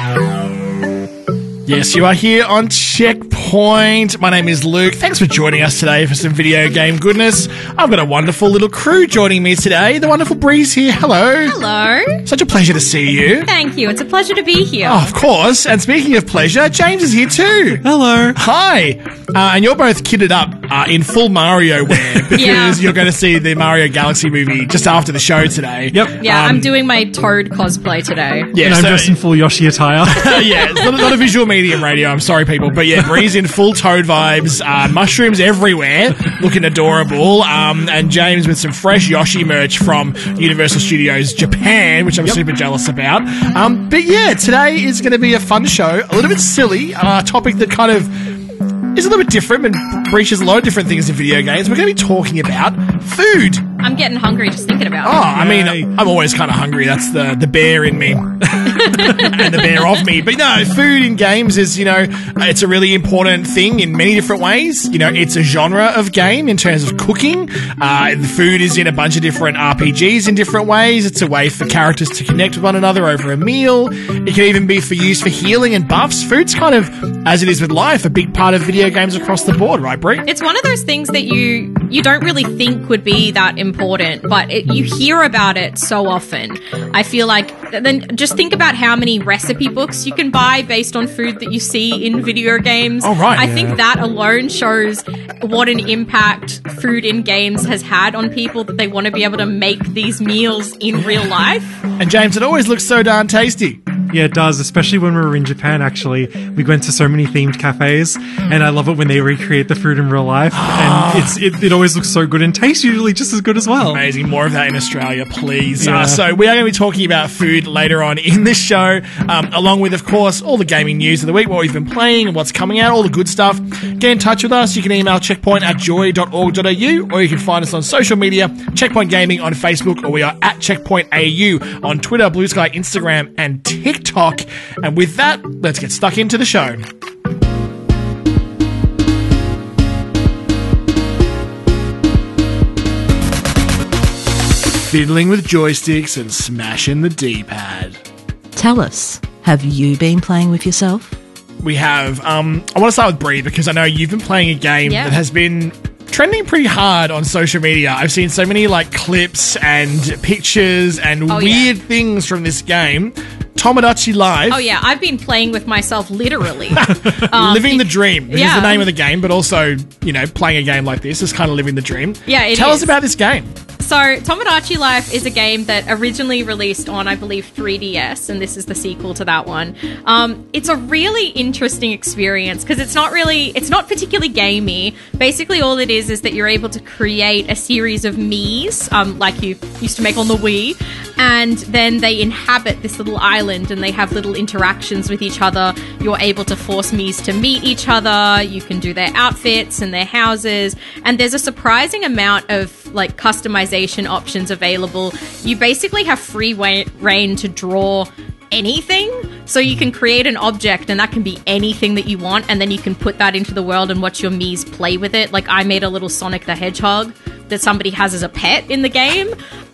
Yes, you are here on Checkpoint. My name is Luke. Thanks for joining us today for some video game goodness. I've got a wonderful little crew joining me today. The wonderful Breeze here. Hello. Hello. Such a pleasure to see you. Thank you. It's a pleasure to be here. Oh, of course. And speaking of pleasure, James is here too. Hello. Hi. And you're both kitted up in full Mario wear because you're going to see the Mario Galaxy movie just after the show today. Yep. Yeah, I'm doing my Toad cosplay today. Yeah, And I'm dressed in full Yoshi attire. yeah, it's not a visual medium radio. I'm sorry, people. But yeah, Breeze in full Toad vibes, mushrooms everywhere, looking adorable, and James with some fresh Yoshi merch from Universal Studios Japan, which I'm super jealous about. But yeah, today is going to be a fun show, a little bit silly, a topic that kind of is a little bit different and breaches a lot of different things in video games. We're going to be talking about food. I'm getting hungry just thinking about it. I mean, I'm always kind of hungry. That's the bear in me. And the bear of me. But no, food in games is, it's a really important thing in many different ways. It's a genre of game in terms of cooking. The food is in a bunch of different RPGs in different ways. It's a way for characters to connect with one another over a meal. It can even be for use for healing and buffs. Food's kind of, as it is with life, a big part of video games across the board, right, Brie? It's one of those things that you don't really think would be that important, but you hear about it so often. I feel like, then just think about how many recipe books you can buy based on food that you see in video games. Oh, right. I think that alone shows what an impact food in games has had on people, that they want to be able to make these meals in real life. And James, it always looks so darn tasty. Yeah, it does, especially when we were in Japan, actually. We went to so many themed cafes, and I love it when they recreate the food in real life. And it always looks so good and tastes usually just as good as well. Amazing. More of that in Australia, please. Yeah. So we are going to be talking about food later on in this show, along with, of course, all the gaming news of the week, what we've been playing and what's coming out, all the good stuff. Get in touch with us. You can email checkpoint@joy.org.au, or you can find us on social media, Checkpoint Gaming on Facebook, or we are at Checkpoint AU on Twitter, Blue Sky, Instagram, and TikTok. And with that, let's get stuck into the show. Fiddling with joysticks and smashing the D-pad. Tell us, have you been playing with yourself? We have. I want to start with Bree because I know you've been playing a game that has been trending pretty hard on social media. I've seen so many clips and pictures and weird things from this game. Tomodachi Life. Oh yeah, I've been playing with myself literally. Living the dream. This is the name of the game, but also, playing a game like this is kind of living the dream. Yeah, it is. Tell us about this game. So, Tomodachi Life is a game that originally released on, I believe, 3DS, and this is the sequel to that one. It's a really interesting experience because it's not particularly gamey. Basically, all it is that you're able to create a series of Miis, like you used to make on the Wii, and then they inhabit this little island and they have little interactions with each other. You're able to force Miis to meet each other. You can do their outfits and their houses, and there's a surprising amount of customization options available. You basically have free reign to draw anything. So you can create an object and that can be anything that you want, and then you can put that into the world and watch your Miis play with it. Like I made a little Sonic the Hedgehog that somebody has as a pet in the game.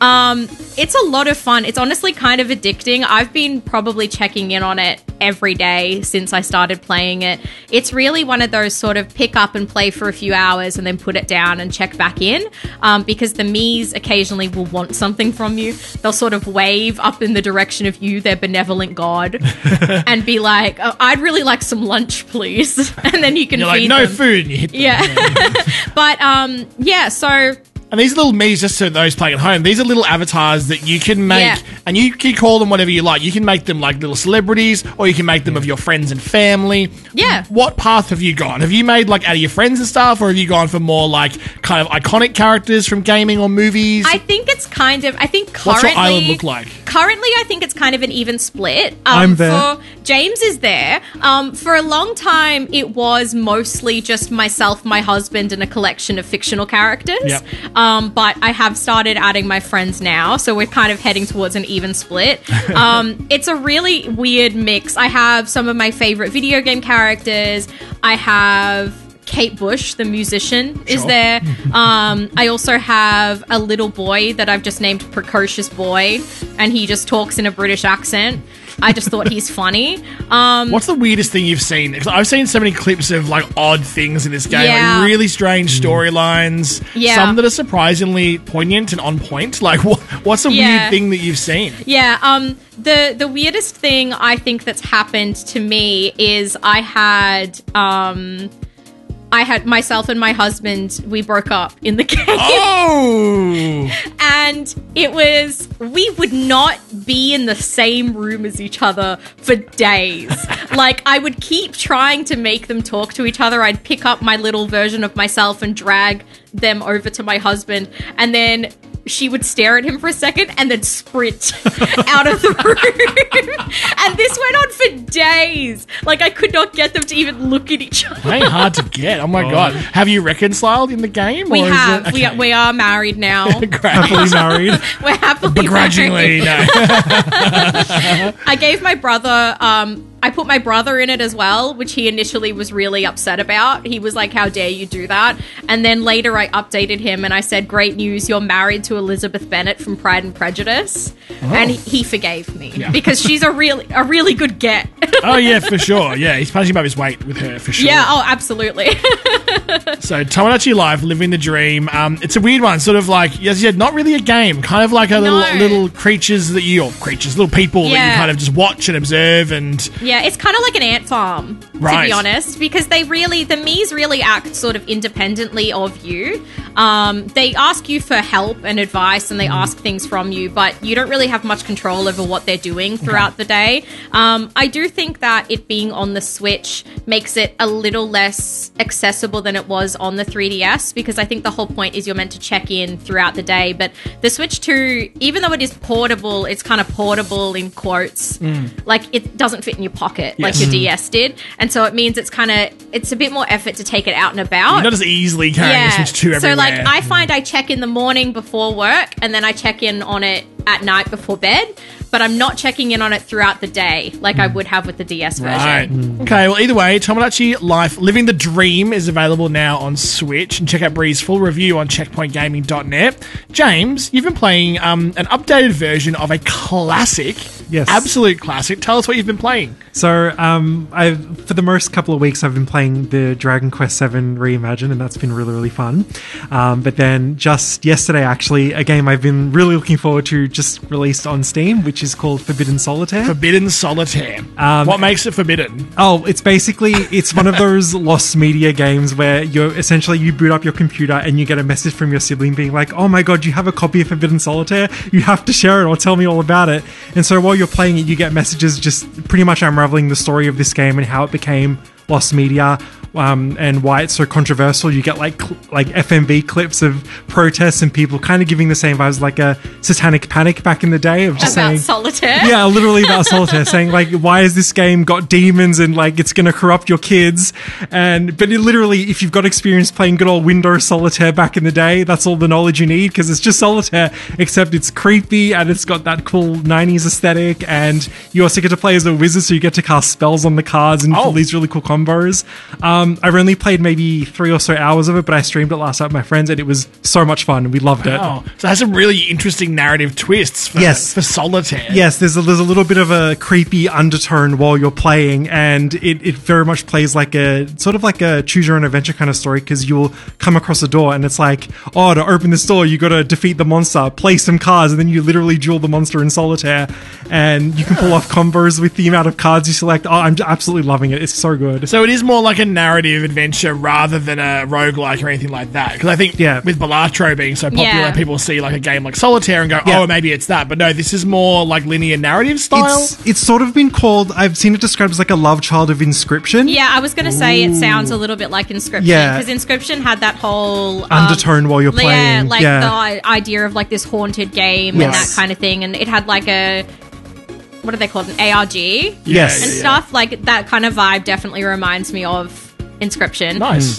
It's a lot of fun. It's honestly kind of addicting. I've been probably checking in on it every day since I started playing it. It's really one of those sort of pick up and play for a few hours and then put it down and check back in, because the Miis occasionally will want something from you. They'll sort of wave up in the direction of you, their benevolent god, and be like, oh, I'd really like some lunch, please. And then you can feed no them. food, and you hit them. But, so... And these little Miis, just to those playing at home, these are little avatars that you can make, and you can call them whatever you like. You can make them like little celebrities, or you can make them of your friends and family. Yeah. What path have you gone? Have you made out of your friends and stuff, or have you gone for more kind of iconic characters from gaming or movies? I think it's currently... What's your island look like? Currently, I think it's kind of an even split. I'm there. James is there. For a long time, it was mostly just myself, my husband, and a collection of fictional characters. Yep. But I have started adding my friends now, so we're kind of heading towards an even split. It's a really weird mix. I have some of my favorite video game characters. I have Kate Bush, the musician, is there. I also have a little boy that I've just named Precocious Boy, and he just talks in a British accent. I just thought he's funny. What's the weirdest thing you've seen? 'Cause I've seen so many clips of like odd things in this game, Yeah. like really strange storylines. Yeah. Some that are surprisingly poignant and on point. Like, what's a Yeah. weird thing that you've seen? Yeah, the weirdest thing I think that's happened to me is I had myself and my husband, we broke up in the game. Oh! And we would not be in the same room as each other for days. Like, I would keep trying to make them talk to each other. I'd pick up my little version of myself and drag them over to my husband. And then she would stare at him for a second and then sprint out of the room. And this went on for days. Like, I could not get them to even look at each other. Hey, hard to get. Oh my god. Have you reconciled in the game? We or is have. it- okay. We are married now. Great. Happily married. We're happily Begrudgingly, married. no. I gave my brother, I put my brother in it as well, which he initially was really upset about. He was like, how dare you do that? And then later I updated him and I said, great news, you're married to Elizabeth Bennet from Pride and Prejudice. And he forgave me because she's a really good get. Oh yeah, for sure. Yeah, he's punching above his weight with her, for sure. Yeah, oh, absolutely. So, Tomodachi Life, Living the Dream. It's a weird one, sort of like, as you said, not really a game. Kind of like a No. little creatures that you, or creatures, little people that you Yeah. kind of just watch and observe and... Yeah, it's kind of like an ant farm, to Right. be honest, because the Mies really act sort of independently of you. They ask you for help and advice and they ask things from you, but you don't really have much control over what they're doing throughout the day. I do think that it being on the Switch makes it a little less accessible than it was on the 3DS, because I think the whole point is you're meant to check in throughout the day, but the Switch 2, even though it is portable, it's kind of portable in quotes. Like, it doesn't fit in your pocket like your DS did, and so it means it's a bit more effort to take it out and about. You're not as easily carrying a Switch 2 everywhere. So, like, I find I check in the morning before work, and then I check in on it at night before bed, but I'm not checking in on it throughout the day like I would have with the DS version. Right. Okay, well, either way, Tomodachi Life, Living the Dream is available now on Switch, and check out Bree's full review on checkpointgaming.net. James, you've been playing an updated version of a classic. Yes. Absolute classic. Tell us what you've been playing. So, for the most couple of weeks, I've been playing the Dragon Quest VII Reimagined, and that's been really, really fun. But then just yesterday, actually, a game I've been really looking forward to just released on Steam, which is called Forbidden Solitaire. Forbidden Solitaire. What makes it forbidden? Oh, it's one of those lost media games where you boot up your computer and you get a message from your sibling being like, oh my god, you have a copy of Forbidden Solitaire? You have to share it or tell me all about it. And so while you're playing it, you get messages just pretty much unraveling the story of this game and how it became lost media, and why it's so controversial. You get like FMV clips of protests and people kind of giving the same vibes like a Satanic Panic back in the day of just About saying Solitaire? yeah, literally about Solitaire, saying like, why is this game got demons and like it's going to corrupt your kids? But literally, if you've got experience playing good old Windows Solitaire back in the day, that's all the knowledge you need, because it's just Solitaire, except it's creepy and it's got that cool 90s aesthetic, and you also get to play as a wizard, so you get to cast spells on the cards and all these really cool combos. I've only played maybe 3 or so hours of it, but I streamed it last night with my friends and it was so much fun and we loved it. Oh, so it has some really interesting narrative twists for Solitaire. Yes, there's a little bit of a creepy undertone while you're playing, and it very much plays like a sort of like a choose your own adventure kind of story, because you'll come across a door and it's like, oh, to open this door you got to defeat the monster, play some cards, and then you literally duel the monster in Solitaire, and you can pull off combos with the amount of cards you select. Oh, I'm absolutely loving it. It's so good. So it is more like a narrative adventure rather than a roguelike or anything like that. Because I think with Balatro being so popular, people see like a game like Solitaire and go, oh, maybe it's that. But no, this is more like linear narrative style. It's sort of been called, I've seen it described as like a love child of Inscription. Yeah, I was going to say it sounds a little bit like Inscription. Yeah. Because Inscription had that whole undertone while you're playing. The idea of like this haunted game and that kind of thing. And it had like a, what do they call it, an ARG? Yes. And stuff. Like that kind of vibe definitely reminds me of Inscription. Nice.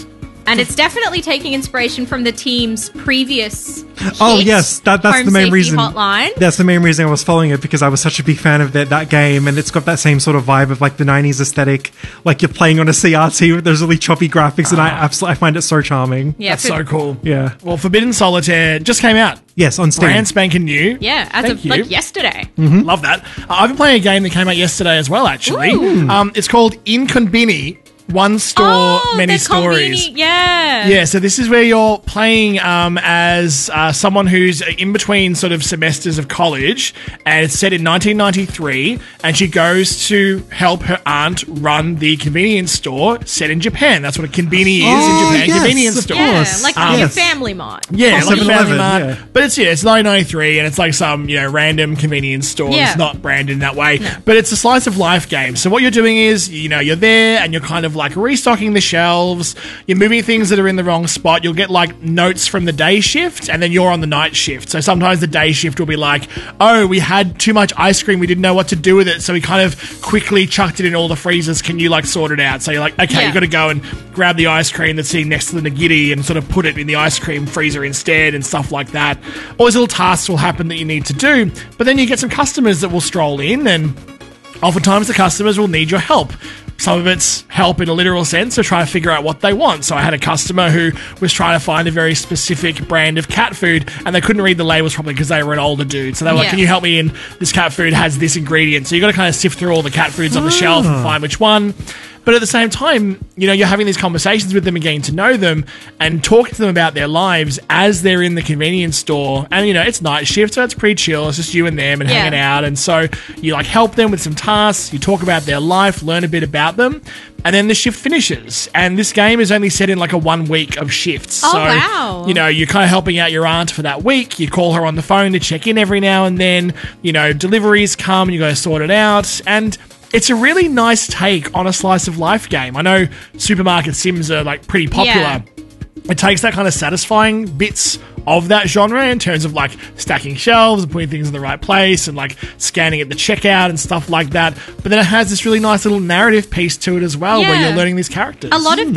And it's definitely taking inspiration from the team's previous Oh hit, yes, that's Home the main Safety reason. Hotline. That's the main reason I was following it, because I was such a big fan of that game, and it's got that same sort of vibe of like the 90s aesthetic, like you're playing on a CRT with those really choppy graphics, and I find it so charming. Yeah, That's so cool. Yeah. Well, Forbidden Solitaire just came out. Yes, on Steam. Brand spanking new. Yeah, as Thank of you. like yesterday. Love that. I've been playing a game that came out yesterday as well, actually. It's called Inconbini. One store, many the stories. Conveni- yeah. Yeah, so this is where you're playing as someone who's in between sort of semesters of college, and it's set in 1993, and she goes to help her aunt run the convenience store set in Japan. That's what a conveni is in Japan, yes, convenience of store. Yeah, course. like Yes. your Family Mart. Yeah, like a 7-Eleven, Family Mart. yeah. But it's 1993, and it's like some random convenience store. Yeah. It's not branded in that way, but it's a slice of life game. So what you're doing is, you're there and you're kind of like restocking the shelves. You're moving things that are in the wrong spot. You'll get like notes from the day shift, and then you're on the night shift. So sometimes the day shift will be like, oh, we had too much ice cream. We didn't know what to do with it, so we kind of quickly chucked it in all the freezers. Can you like sort it out? So you're like, okay, Yeah. you've got to go and grab the ice cream that's sitting next to the nigiri and sort of put it in the ice cream freezer instead, and stuff like that. All these little tasks will happen that you need to do, but then you get some customers that will stroll in, and oftentimes the customers will need your help. Some of it's help in a literal sense, so try to figure out what they want. So I had a customer who was trying to find a very specific brand of cat food, and they couldn't read the labels probably because they were an older dude. So they were like, Yeah. can you help me in this cat food has this ingredient? So you got to kind of sift through all the cat foods on the shelf and find which one. But at the same time, you're having these conversations with them and getting to know them and talking to them about their lives as they're in the convenience store. And, it's night shift, so it's pretty chill. It's just you and them and Yeah. hanging out. And so you like help them with some tasks, you talk about their life, learn a bit about them, and then the shift finishes. And this game is only set in like a 1 week of shifts. Oh, so, wow. you're kind of helping out your aunt for that week. You call her on the phone to check in every now and then. Deliveries come and you got to sort it out. And it's a really nice take on a slice of life game. I know supermarket sims are like pretty popular. Yeah. It takes that kind of satisfying bits of that genre in terms of like stacking shelves and putting things in the right place and like scanning at the checkout and stuff like that. But then it has this really nice little narrative piece to it as well, where Yeah. you're learning these characters. A lot of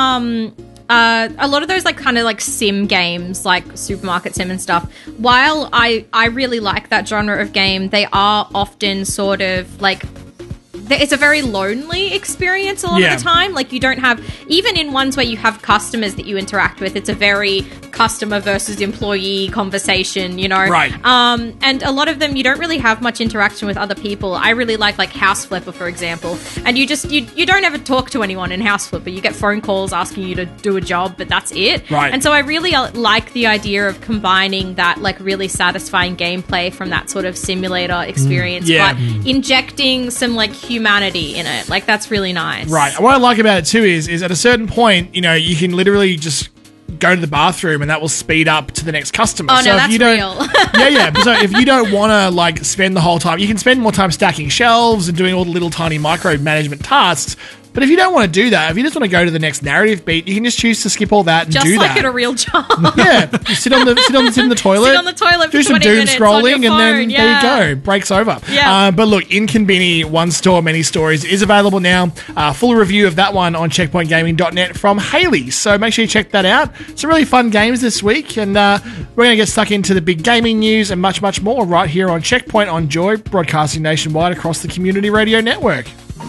those like kind of like sim games, like supermarket sim and stuff, while I really like that genre of game, they are often sort of like, it's a very lonely experience a lot of the time. Like, you don't have, even in ones where you have customers that you interact with, it's a very customer versus employee conversation, Right. And a lot of them, you don't really have much interaction with other people. I really like House Flipper, for example. And you don't ever talk to anyone in House Flipper. You get phone calls asking you to do a job, but that's it. Right. And so I really like the idea of combining that like really satisfying gameplay from that sort of simulator experience, Yeah. but injecting some like humanity in it. Like, that's really nice. Right. And what I like about it too is at a certain point, you can literally just go to the bathroom and that will speed up to the next customer. Oh, no, so if that's you don't, real. yeah. So if you don't want to like spend the whole time, you can spend more time stacking shelves and doing all the little tiny micromanagement tasks. But if you don't want to do that, if you just want to go to the next narrative beat, you can just choose to skip all that and Just do like that. at a real job. Yeah, you sit in the toilet. Sit on the toilet do for some 20 doom minutes on scrolling, your and then phone, there you go, breaks over. Yeah. But look, Inconbini, One Store, Many Stories is available now. Full review of that one on checkpointgaming.net from Haley. So make sure you check that out. Some really fun games this week, and we're going to get stuck into the big gaming news and much, much more right here on Checkpoint on Joy, broadcasting nationwide across the Community Radio Network.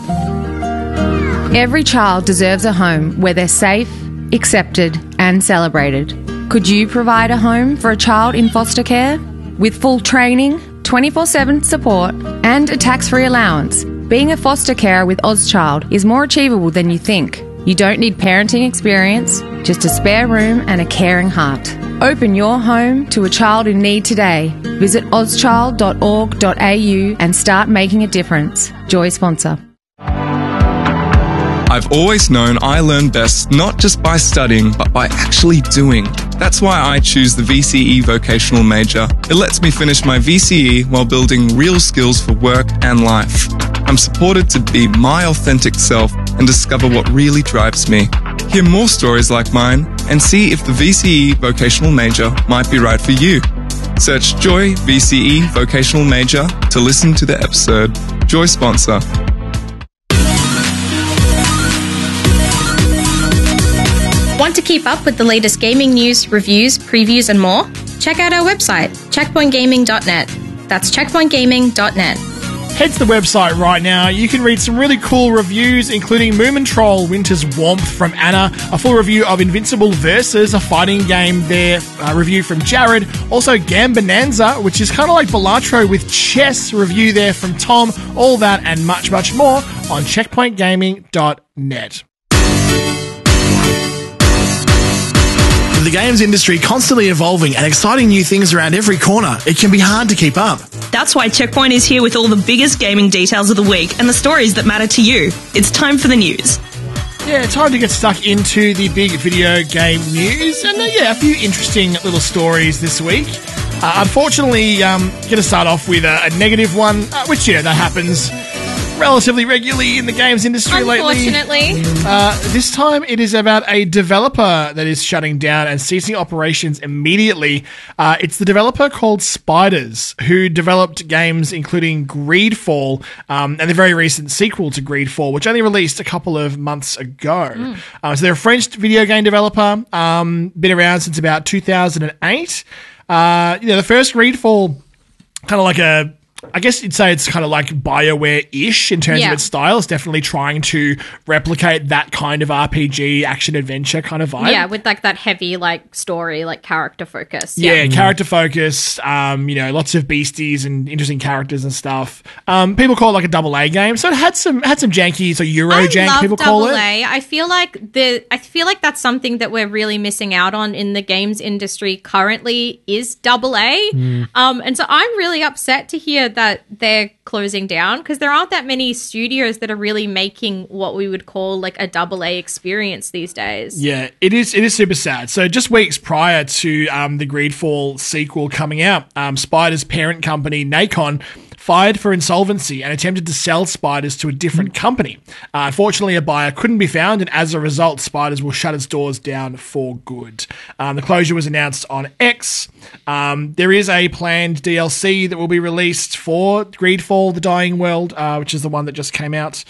Every child deserves a home where they're safe, accepted, and celebrated. Could you provide a home for a child in foster care? With full training, 24/7 support, and a tax-free allowance, being a foster carer with Ozchild is more achievable than you think. You don't need parenting experience, just a spare room and a caring heart. Open your home to a child in need today. Visit ozchild.org.au and start making a difference. Joy sponsor. I've always known I learn best not just by studying, but by actually doing. That's why I choose the VCE vocational major. It lets me finish my VCE while building real skills for work and life. I'm supported to be my authentic self and discover what really drives me. Hear more stories like mine and see if the VCE vocational major might be right for you. Search Joy VCE vocational major to listen to the episode. Joy sponsor. Want to keep up with the latest gaming news, reviews, previews, and more? Check out our website, checkpointgaming.net. That's checkpointgaming.net. Head to the website right now. You can read some really cool reviews, including Moomin Troll Winter's Warmth from Anna, a full review of Invincible Versus, a fighting game there, a review from Jared. Also Gambonanza, which is kind of like Balatro with chess, review there from Tom. All that and much, much more on checkpointgaming.net. With the games industry constantly evolving and exciting new things around every corner, it can be hard to keep up. That's why Checkpoint is here with all the biggest gaming details of the week and the stories that matter to you. It's time for the news. Yeah, time to get stuck into the big video game news. And a few interesting little stories this week. Unfortunately, going to start off with a negative one, which, that happens relatively regularly in the games industry Unfortunately. lately. This time it is about a developer that is shutting down and ceasing operations immediately. It's the developer called Spiders, who developed games including Greedfall and the very recent sequel to Greedfall, which only released a couple of months ago. So they're a French video game developer, been around since about 2008. The first Greedfall, kind of like I guess you'd say it's kind of like BioWare-ish in terms of its style. It's definitely trying to replicate that kind of RPG, action-adventure kind of vibe. Yeah, with like that heavy like story, like character focus. Yeah, character focus, lots of beasties and interesting characters and stuff. People call it like a AA game. So it had some janky, so Eurojank people call it. I feel like that's something that we're really missing out on in the games industry currently is AA. And so I'm really upset to hear that they're closing down because there aren't that many studios that are really making what we would call like a AA experience these days. Yeah, it is super sad. So just weeks prior to the Greedfall sequel coming out, Spiders' parent company, Nacon, fired for insolvency and attempted to sell Spiders to a different company. Unfortunately, a buyer couldn't be found, and as a result, Spiders will shut its doors down for good. The closure was announced on X. There is a planned DLC that will be released for Greedfall: The Dying World, which is the one that just came out.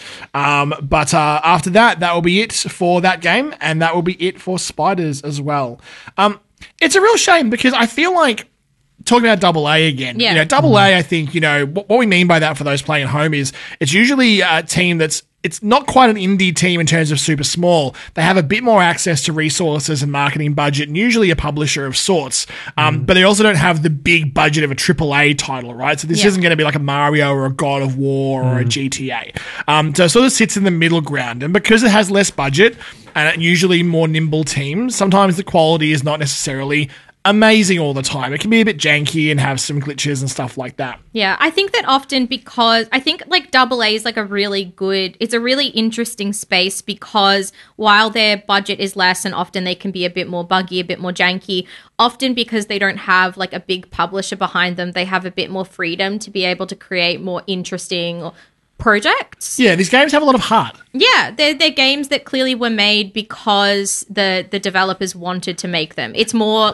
But after that will be it for that game, and that will be it for Spiders as well. It's a real shame because I feel like talking about AA again, AA, I think, what we mean by that for those playing at home is it's usually a team it's not quite an indie team in terms of super small. They have a bit more access to resources and marketing budget, and usually a publisher of sorts. But they also don't have the big budget of a AAA title, right? So this isn't going to be like a Mario or a God of War or a GTA. So it sort of sits in the middle ground. And because it has less budget and usually more nimble teams, sometimes the quality is not necessarily amazing all the time. It can be a bit janky and have some glitches and stuff like that. Yeah, I think that often because I think like AA is like it's a really interesting space because while their budget is less and often they can be a bit more buggy, a bit more janky, often because they don't have like a big publisher behind them, they have a bit more freedom to be able to create more interesting projects. Yeah, these games have a lot of heart. Yeah, they're games that clearly were made because the developers wanted to make them. It's more of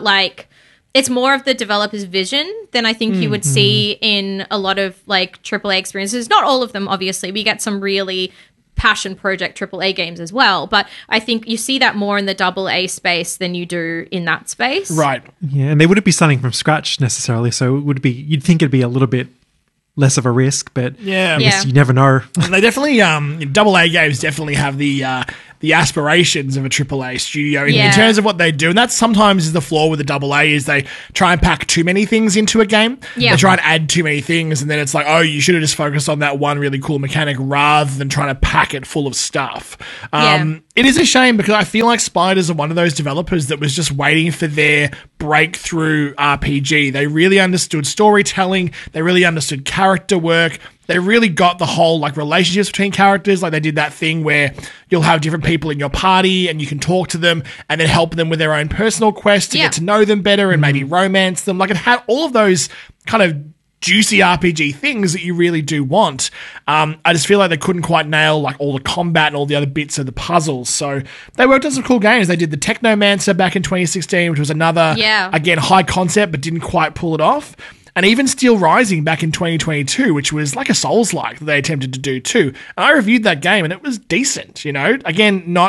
the developer's vision than I think you would see in a lot of like AAA experiences. Not all of them, obviously. We get some really passion project AAA games as well, but I think you see that more in the AA space than you do in that space. Right. Yeah, and they wouldn't be starting from scratch necessarily, so you'd think it'd be a little bit less of a risk, but I guess you never know. And they definitely, AA games definitely have the aspirations of a AAA studio in terms of what they do. And that's sometimes is the flaw with the AA is they try and pack too many things into a game. Yeah. They try and add too many things, and then it's like, oh, you should have just focused on that one really cool mechanic rather than trying to pack it full of stuff. It is a shame because I feel like Spiders are one of those developers that was just waiting for their breakthrough RPG. They really understood storytelling. They really understood character work. They really got the whole like relationships between characters. Like they did that thing where you'll have different people in your party and you can talk to them and then help them with their own personal quest to get to know them better and maybe romance them. Like it had all of those kind of juicy RPG things that you really do want. I just feel like they couldn't quite nail like all the combat and all the other bits of the puzzles. So they worked on some cool games. They did the Technomancer back in 2016, which was another, again, high concept, but didn't quite pull it off. And even Steel Rising back in 2022, which was like a Souls-like that they attempted to do too. And I reviewed that game and it was decent, Again, not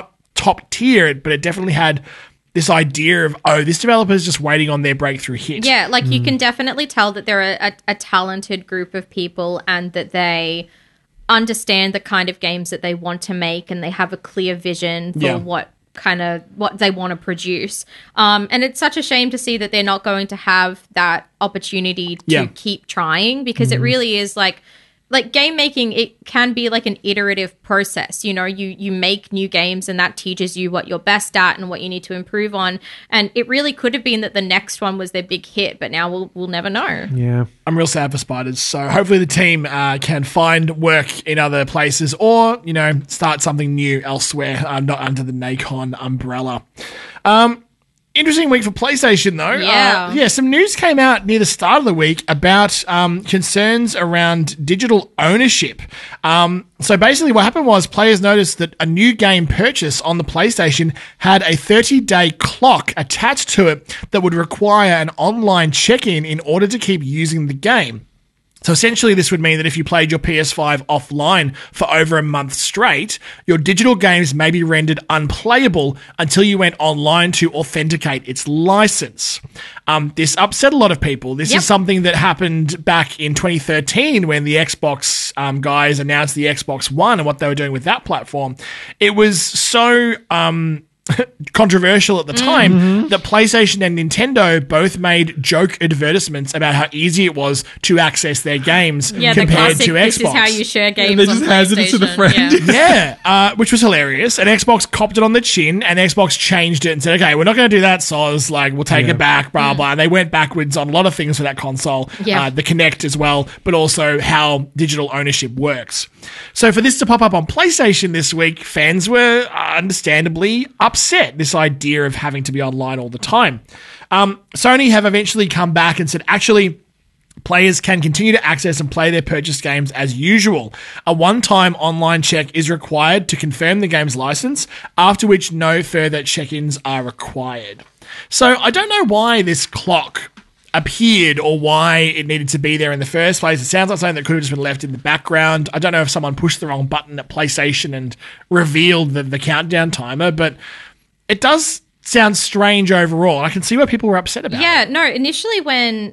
top tier, but it definitely had this idea of, this developer's just waiting on their breakthrough hit. Yeah, like you can definitely tell that they're a talented group of people and that they understand the kind of games that they want to make, and they have a clear vision for what they want to produce. And it's such a shame to see that they're not going to have that opportunity to keep trying, because it really is like game making, it can be like an iterative process. You know, you make new games and that teaches you what you're best at and what you need to improve on. And it really could have been that the next one was their big hit, but now we'll never know. Yeah. I'm real sad for Spiders. So hopefully the team can find work in other places, or, you know, start something new elsewhere, not under the Nacon umbrella. Interesting week for PlayStation, though. Yeah. Some news came out near the start of the week about concerns around digital ownership. So basically what happened was players noticed that a new game purchase on the PlayStation had a 30-day clock attached to it that would require an online check-in in order to keep using the game. So essentially this would mean that if you played your PS5 offline for over a month straight, your digital games may be rendered unplayable until you went online to authenticate its license. This upset a lot of people. This is something that happened back in 2013 when the Xbox guys announced the Xbox One and what they were doing with that platform. It was so controversial at the time that PlayStation and Nintendo both made joke advertisements about how easy it was to access their games compared the classic, to Xbox. This is how you share games And they on just handed it to the PlayStation. friend. Which was hilarious. And Xbox copped it on the chin, and Xbox changed it and said, okay, we're not going to do that, Soz. Like, we'll take it back, blah, blah. And they went backwards on a lot of things for that console, the Kinect as well, but also how digital ownership works. So for this to pop up on PlayStation this week, fans were understandably upset, this idea of having to be online all the time. Sony have eventually come back and said, actually, players can continue to access and play their purchased games as usual. A one-time online check is required to confirm the game's license, after which no further check-ins are required. So I don't know why this clock appeared or why it needed to be there in the first place. It sounds like something that could have just been left in the background. I don't know if someone pushed the wrong button at PlayStation and revealed the countdown timer, but it does sound strange overall. I can see why people were upset about it. Yeah, no, initially when,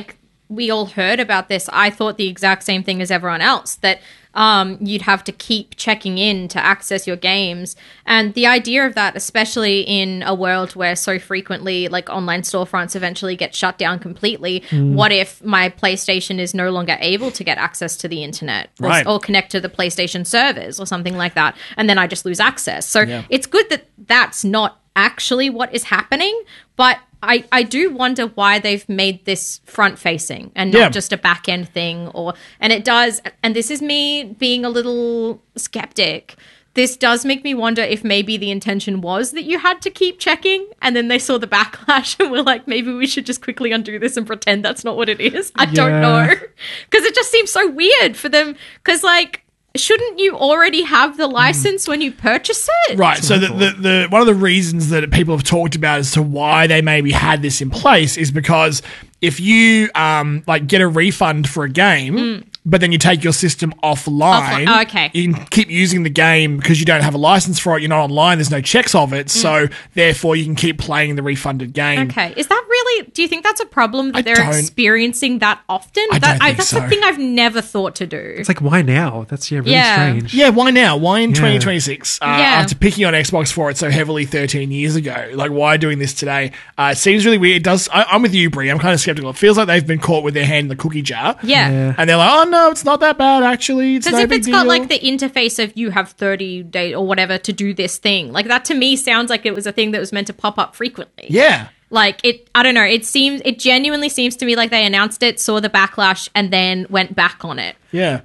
we all heard about this, I thought the exact same thing as everyone else, that you'd have to keep checking in to access your games. And the idea of that, especially in a world where so frequently, online storefronts eventually get shut down completely, what if my PlayStation is no longer able to get access to the internet or connect to the PlayStation servers or something like that, and then I just lose access? So it's good that that's not actually what is happening, but I do wonder why they've made this front-facing and not just a back-end thing. And it does, and this is me being a little skeptic, this does make me wonder if maybe the intention was that you had to keep checking, and then they saw the backlash and were like, maybe we should just quickly undo this and pretend that's not what it is. I don't know. Because it just seems so weird for them, because, shouldn't you already have the license when you purchase it? Right. So the one of the reasons that people have talked about as to why they maybe had this in place is because if you get a refund for a game, but then you take your system offline, you can keep using the game because you don't have a license for it. You're not online. There's no checks of it. So therefore you can keep playing the refunded game. Okay. Is that really, do you think that's a problem that they're experiencing that often? I don't think that's so. the thing I've never thought to do. It's like, why now? That's really strange. Yeah, why now? Why in 2026? After picking on Xbox for it so heavily 13 years ago. Why doing this today? It seems really weird. It does. I'm with you, Brie. I'm kind of skeptical. It feels like they've been caught with their hand in the cookie jar. Yeah. And they're like, oh no, it's not that bad actually. It's no big deal. Because if it's got the interface of you have 30 days or whatever to do this thing, that to me sounds like it was a thing that was meant to pop up frequently. Yeah. I don't know. It genuinely seems to me like they announced it, saw the backlash, and then went back on it. Yeah.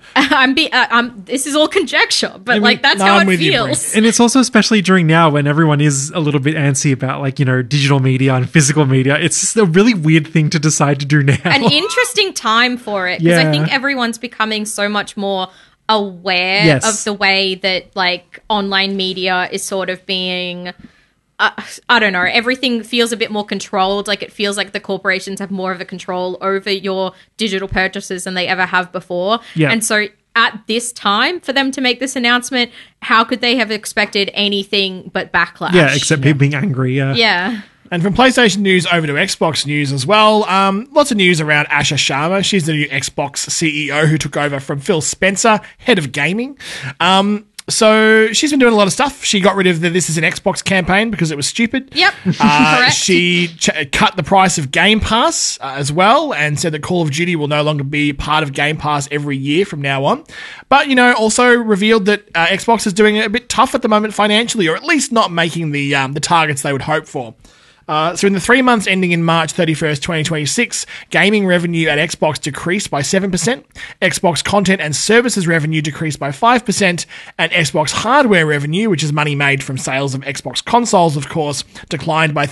This is all conjecture, but that's how it feels. And it's also especially during now when everyone is a little bit antsy about digital media and physical media. It's just a really weird thing to decide to do now. An interesting time for it, because I think everyone's becoming so much more aware of the way that online media is sort of being I don't know, everything feels a bit more controlled. It feels like the corporations have more of a control over your digital purchases than they ever have before. Yeah. And so at this time for them to make this announcement, how could they have expected anything but backlash? Yeah, except people being angry. Yeah. And from PlayStation news over to Xbox news as well, lots of news around Asha Sharma. She's the new Xbox CEO who took over from Phil Spencer, head of gaming. So she's been doing a lot of stuff. She got rid of the This Is an Xbox campaign because it was stupid. Yep, correct. She cut the price of Game Pass as well and said that Call of Duty will no longer be part of Game Pass every year from now on. But, also revealed that Xbox is doing it a bit tough at the moment financially, or at least not making the targets they would hope for. So in the 3 months ending in March 31st, 2026, gaming revenue at Xbox decreased by 7%, Xbox content and services revenue decreased by 5%, and Xbox hardware revenue, which is money made from sales of Xbox consoles, of course, declined by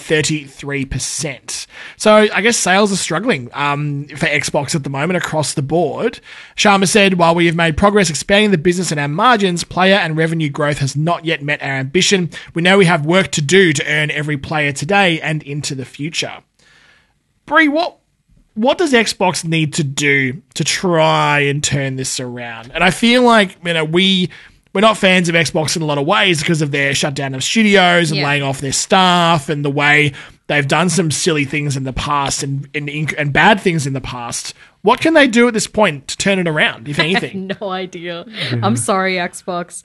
33%. So I guess sales are struggling for Xbox at the moment across the board. Sharma said, while we have made progress expanding the business and our margins, player and revenue growth has not yet met our ambition. We know we have work to do to earn every player today and into the future. Brie, what does Xbox need to do to try and turn this around? And I feel like we're not fans of Xbox in a lot of ways because of their shutdown of studios and laying off their staff and the way they've done some silly things in the past and bad things in the past. What can they do at this point to turn it around, if anything? I have no idea. I'm sorry, Xbox.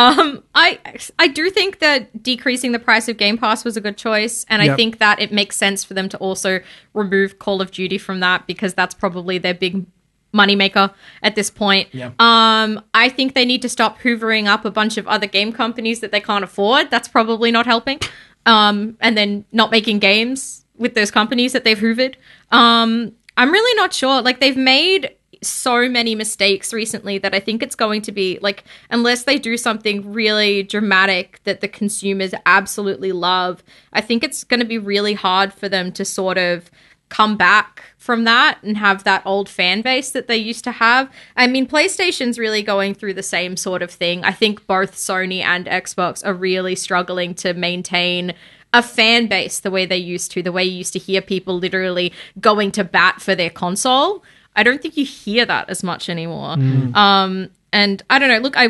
I do think that decreasing the price of Game Pass was a good choice, and I think that it makes sense for them to also remove Call of Duty from that because that's probably their big moneymaker at this point. Yeah. I think they need to stop hoovering up a bunch of other game companies that they can't afford. That's probably not helping. And then not making games with those companies that they've hoovered. I'm really not sure. Like, they've made so many mistakes recently that I think it's going to be, like, unless they do something really dramatic that the consumers absolutely love, I think it's going to be really hard for them to sort of come back from that and have that old fan base that they used to have. I mean, PlayStation's really going through the same sort of thing. I think both Sony and Xbox are really struggling to maintain a fan base the way they used to, the way you used to hear people literally going to bat for their console. I don't think you hear that as much anymore. And I don't know, look, I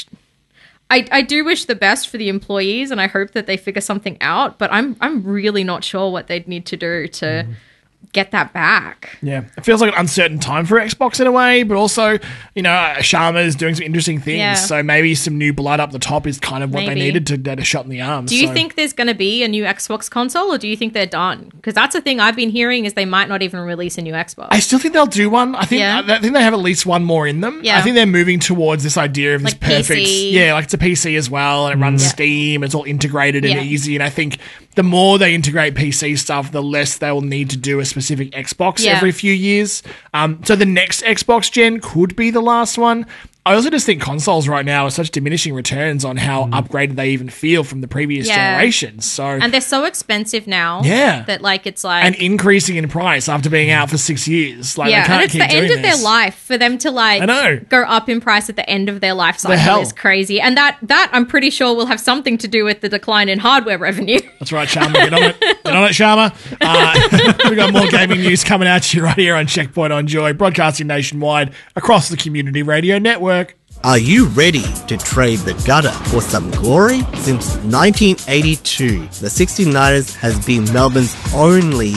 do wish the best for the employees, and I hope that they figure something out, but I'm really not sure what they'd need to do to get that back. Yeah, it feels like an uncertain time for Xbox in a way, but also, Sharma is doing some interesting things, Yeah. so maybe some new blood up the top is kind of what they Maybe. needed to get a shot in the arm. Do you think there's going to be a new Xbox console, or do you think they're done? Because that's the thing I've been hearing is they might not even release a new Xbox. I still think they'll do one. I think Yeah. I think they have at least one more in them. Yeah. I think they're moving towards this idea of this Like perfect... PC. Yeah, like it's a PC as well, and it runs Steam, it's all integrated and Yeah. easy, and I think the more they integrate PC stuff, the less they will need to do a specific Xbox Yeah. every few years. So the next Xbox gen could be the last one. I also just think consoles right now are such diminishing returns on how upgraded they even feel from the previous generations. So And they're so expensive now Yeah. that, like, it's like... and increasing in price after being out for 6 years. Like, they yeah, can't and it's keep the end doing of their this. life for them to, like, I know. go up in price at the end of their life cycle hell? is crazy. And that I'm pretty sure will have something to do with the decline in hardware revenue. That's right, Sharma. Get on it. Get on it, Sharma. We've got more gaming news coming at you right here on Checkpoint on Joy, broadcasting nationwide across the Community Radio Network. Are you ready to trade the gutter for some glory? Since 1982, the 69ers has been Melbourne's only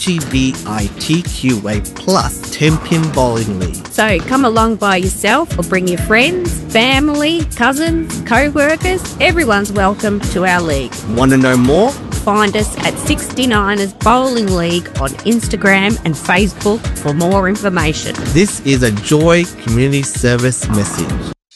LGBTQA plus 10-pin bowling league. So come along by yourself or bring your friends, family, cousins, co-workers. Everyone's welcome to our league. Want to know more? Find us at 69ers Bowling League on Instagram and Facebook for more information. This is a Joy Community Service message.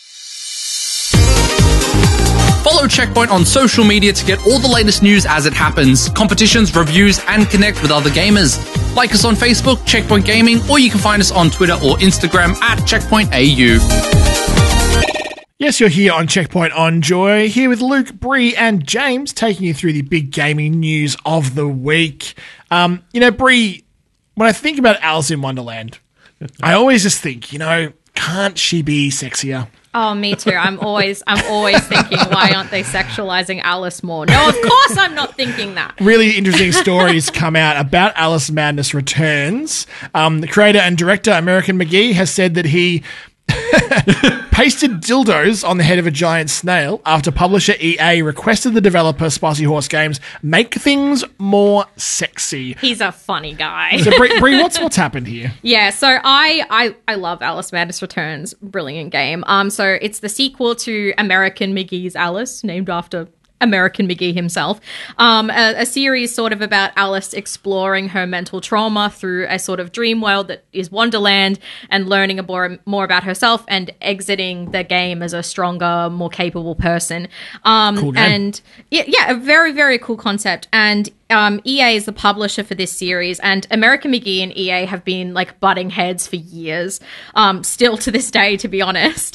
Follow Checkpoint on social media to get all the latest news as it happens, competitions, reviews, and connect with other gamers. Like us on Facebook, Checkpoint Gaming, or you can find us on Twitter or Instagram at CheckpointAU. Yes, you're here on Checkpoint on Joy, here with Luke, Bree, and James, taking you through the big gaming news of the week. Bree, when I think about Alice in Wonderland, I always just think, can't she be sexier? Oh, me too. I'm always thinking, why aren't they sexualizing Alice more? No, of course I'm not thinking that. Really interesting stories come out about Alice Madness Returns. The creator and director, American McGee, has said that he pasted dildos on the head of a giant snail after publisher EA requested the developer Spicy Horse Games make things more sexy. He's a funny guy. So, Brie, what's happened here? Yeah, so I love Alice Madness Returns. Brilliant game. So it's the sequel to American McGee's Alice, named after American McGee himself. A series sort of about Alice exploring her mental trauma through a sort of dream world that is Wonderland and learning more about herself and exiting the game as a stronger, more capable person. Cool game. And yeah, a very, very cool concept. And EA is the publisher for this series, and American McGee and EA have been like butting heads for years, still to this day, to be honest.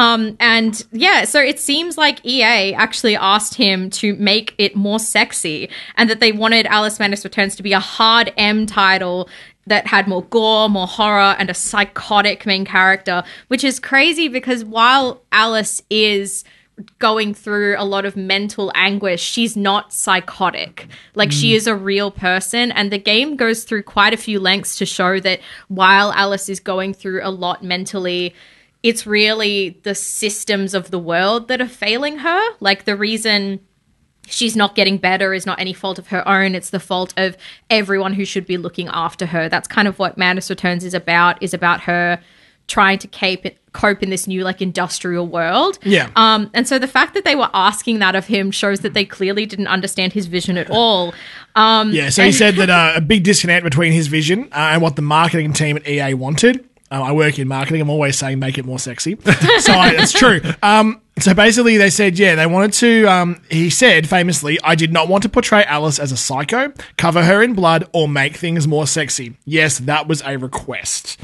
And yeah, so it seems like EA actually asked him to make it more sexy, and that they wanted Alice Madness Returns to be a hard M title that had more gore, more horror, and a psychotic main character, which is crazy because while Alice is going through a lot of mental anguish, she's not psychotic. Like, she is a real person, and the game goes through quite a few lengths to show that while Alice is going through a lot mentally, it's really the systems of the world that are failing her. Like, the reason she's not getting better is not any fault of her own. It's the fault of everyone who should be looking after her. That's kind of what Madness Returns is about her trying to cope in this new, like, industrial world. Yeah. And so the fact that they were asking that of him shows that they clearly didn't understand his vision at all. Yeah, so he said that a big disconnect between his vision and what the marketing team at EA wanted. I work in marketing. I'm always saying make it more sexy. So it's true. So basically they said, yeah, they wanted to, he said famously, I did not want to portray Alice as a psycho, cover her in blood, or make things more sexy. Yes, that was a request.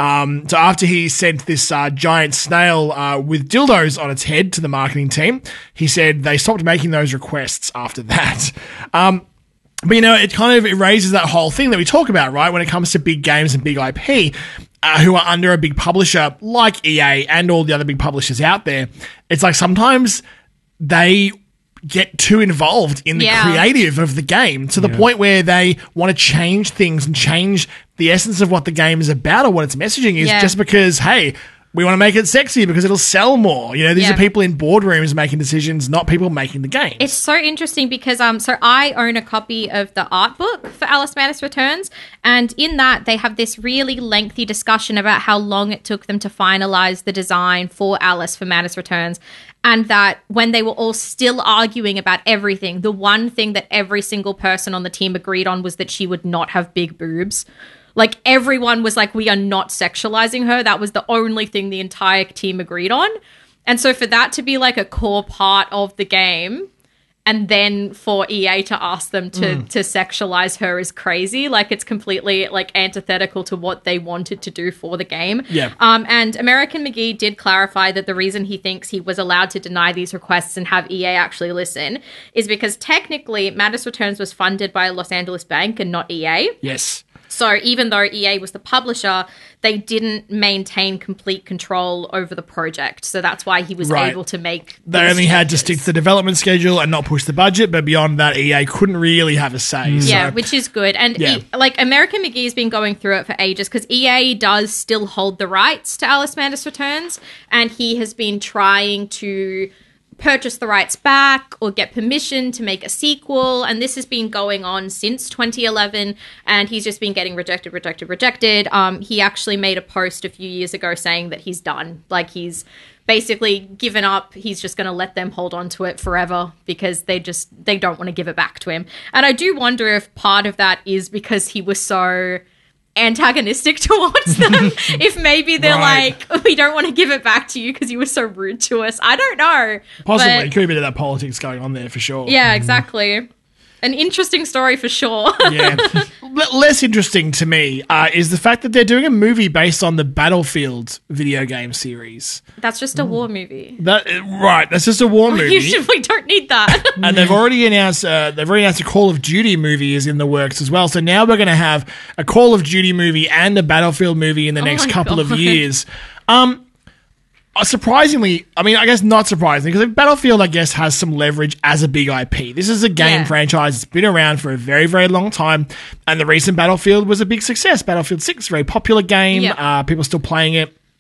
So after he sent this giant snail with dildos on its head to the marketing team, he said they stopped making those requests after that. But, you know, it kind of raises that whole thing that we talk about, right, when it comes to big games and big IP who are under a big publisher like EA and all the other big publishers out there. It's like sometimes they get too involved in the creative of the game to the point where they want to change things and change the essence of what the game is about or what its messaging is just because, hey, we want to make it sexy because it'll sell more. You know, these are people in boardrooms making decisions, not people making the game. It's so interesting because so I own a copy of the art book for Alice Madness Returns, and in that they have this really lengthy discussion about how long it took them to finalize the design for Alice for Madness Returns, and that when they were all still arguing about everything, the one thing that every single person on the team agreed on was that she would not have big boobs. Like, everyone was like, we are not sexualizing her. That was the only thing the entire team agreed on. And so for that to be like a core part of the game, and then for EA to ask them to sexualize her is crazy. Like, it's completely like antithetical to what they wanted to do for the game. Yeah. And American McGee did clarify that the reason he thinks he was allowed to deny these requests and have EA actually listen is because technically Madness Returns was funded by a Los Angeles bank and not EA. Yes. So even though EA was the publisher, they didn't maintain complete control over the project. So that's why he was able to make They only had to stick to the development schedule and not push the budget, but beyond that, EA couldn't really have a say. Yeah, which is good. And like American McGee's been going through it for ages because EA does still hold the rights to Alice Madness Returns, and he has been trying to purchase the rights back or get permission to make a sequel, and this has been going on since 2011, and he's just been getting rejected. He actually made a post a few years ago saying that he's done. Like, he's basically given up. He's just going to let them hold on to it forever because they don't want to give it back to him. And I do wonder if part of that is because he was so antagonistic towards them. If maybe they're like, we don't want to give it back to you because you were so rude to us. I don't know. Possibly. Could be a bit of that politics going on there for sure. Yeah, exactly. An interesting story for sure. Yeah. Less interesting to me is the fact that they're doing a movie based on the Battlefield video game series. That's just a war movie. That's just a war movie. We don't need that. And they've already announced a Call of Duty movie is in the works as well. So now we're going to have a Call of Duty movie and a Battlefield movie in the next couple of years. Surprisingly, I mean, I guess not surprisingly, because Battlefield, I guess, has some leverage as a big IP. This is a game franchise that's been around for a very, very long time, and the recent Battlefield was a big success. Battlefield 6, very popular game. People still playing it.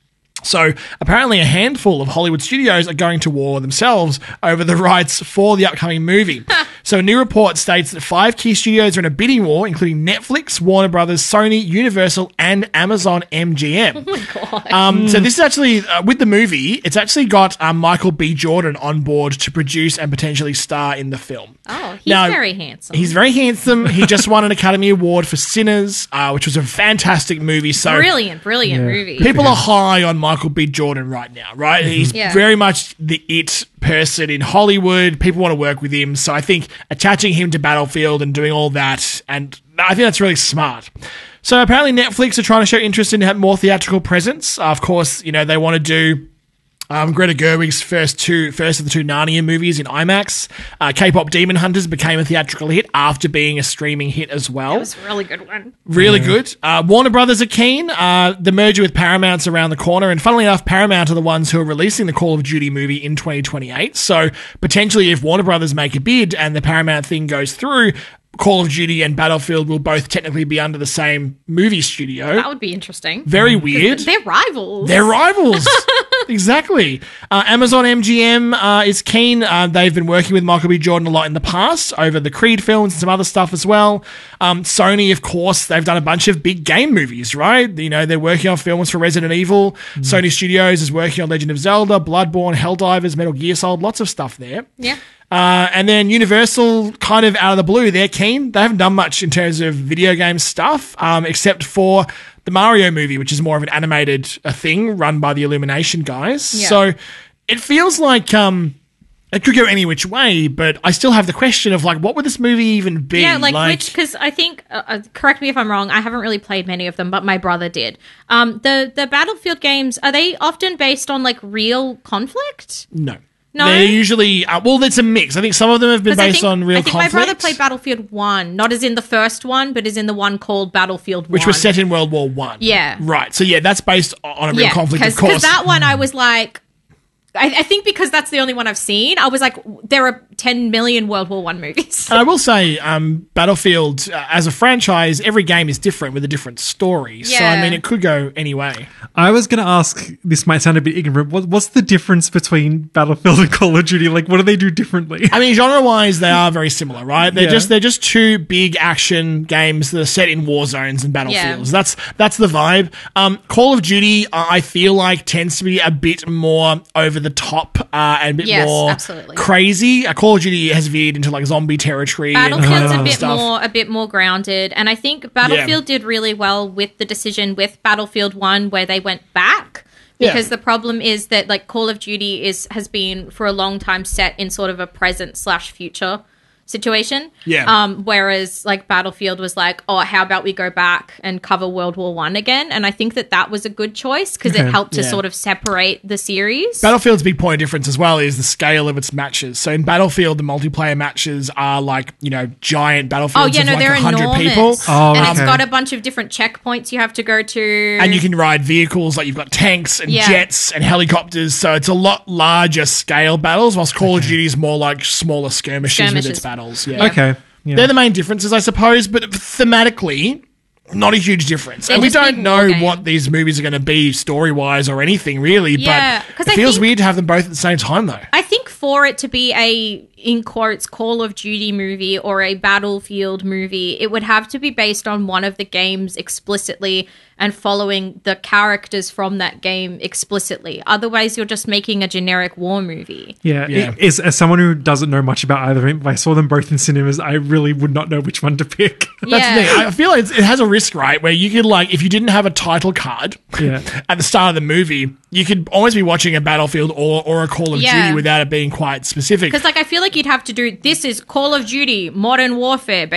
So apparently a handful of Hollywood studios are going to war themselves over the rights for the upcoming movie. So a new report states that 5 key studios are in a bidding war, including Netflix, Warner Brothers, Sony, Universal, and Amazon MGM. Oh my God. So this is actually, with the movie, it's actually got Michael B. Jordan on board to produce and potentially star in the film. Oh, he's very handsome. He's very handsome. He just won an Academy Award for Sinners, which was a fantastic movie. So brilliant movie. people are high on Michael B. Jordan right now, right? He's very much the it person in Hollywood. People want to work with him. So I think attaching him to Battlefield and doing all that, and I think that's really smart. So apparently Netflix are trying to show interest in having more theatrical presence. Of course, they want to do Greta Gerwig's first of the 2 Narnia movies in IMAX. K-pop Demon Hunters became a theatrical hit after being a streaming hit as well. That was a really good one. Really good. Warner Brothers are keen. The merger with Paramount's around the corner, and funnily enough, Paramount are the ones who are releasing the Call of Duty movie in 2028. So potentially, if Warner Brothers make a bid and the Paramount thing goes through, Call of Duty and Battlefield will both technically be under the same movie studio. That would be interesting. Very weird. They're rivals. They're rivals. Exactly. Amazon MGM is keen. They've been working with Michael B. Jordan a lot in the past over the Creed films and some other stuff as well. Sony, of course, they've done a bunch of big game movies, right? They're working on films for Resident Evil. Sony Studios is working on Legend of Zelda, Bloodborne, Helldivers, Metal Gear Solid, lots of stuff there. Yeah. And then Universal, kind of out of the blue, they're keen. They haven't done much in terms of video game stuff, except for the Mario movie, which is more of an animated thing run by the Illumination guys. Yeah. So it feels like it could go any which way, but I still have the question of, what would this movie even be? Yeah, because I think, correct me if I'm wrong, I haven't really played many of them, but my brother did. The Battlefield games, are they often based on, real conflict? No. No? They're usually, it's a mix. I think some of them have been based on real conflict. I think my brother played Battlefield 1, not as in the first one, but as in the one called Battlefield 1. Which was set in World War I. Yeah. Right. So, that's based on a real conflict, of course. Because that one I was like, I think because that's the only one I've seen, I was like, there are 10 million World War I movies. And I will say, Battlefield, as a franchise, every game is different with a different story. Yeah. So, I mean, it could go any way. I was going to ask, this might sound a bit ignorant, what's the difference between Battlefield and Call of Duty? What do they do differently? I mean, genre-wise, they are very similar, right? They're just 2 big action games that are set in war zones and battlefields. Yeah. That's the vibe. Call of Duty, I feel like, tends to be a bit more over the top and a bit more absolutely. crazy. Call of Duty has veered into zombie territory. Battlefield's a bit more grounded, and I think Battlefield did really well with the decision with Battlefield 1 where they went back. Because the problem is that Call of Duty has been for a long time set in sort of a present/future situation. Yeah. Whereas Battlefield was how about we go back and cover World War I again? And I think that was a good choice because it helped to sort of separate the series. Battlefield's big point of difference as well is the scale of its matches. So in Battlefield, the multiplayer matches are giant battlefields of they're 100 enormous. people. Oh, and it's got a bunch of different checkpoints you have to go to. And you can ride vehicles, you've got tanks and jets and helicopters. So it's a lot larger scale battles, whilst Call of Duty is more smaller skirmishes with its battles. Yeah. Okay. Yeah. They're the main differences, I suppose, but thematically, not a huge difference. They're and we just don't big know war games. what these movies are going to be story-wise or anything, really, Yeah, but 'cause it I feels think- weird to have them both at the same time, though. I think for it to be a, in quotes, Call of Duty movie or a Battlefield movie, it would have to be based on one of the games explicitly and following the characters from that game explicitly. Otherwise, you're just making a generic war movie. Yeah. As someone who doesn't know much about either, if I saw them both in cinemas, I really would not know which one to pick. That's the thing. I feel like it has a risk, right? Where you could, if you didn't have a title card at the start of the movie, you could almost be watching a Battlefield or a Call of Duty without it being quite specific. Because, I feel like you'd have to do, this is Call of Duty, Modern Warfare,